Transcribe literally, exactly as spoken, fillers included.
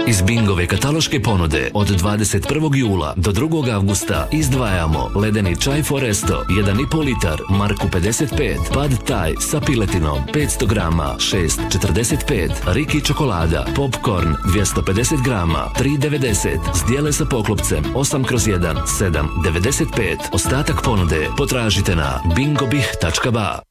Iz Bingove kataloške ponude od dvadeset prvog jula do drugog avgusta izdvajamo ledeni čaj Foresto jedan i po litar marku pedeset pet, Pad Thai sa piletinom petsto grama šest četrdeset pet, Riki čokolada Popcorn dvjesto pedeset grama tri devedeset, zdjele sa poklopcem osam kroz jedan sedam devedeset pet. Ostatak ponude potražite na bingobih tačka ba.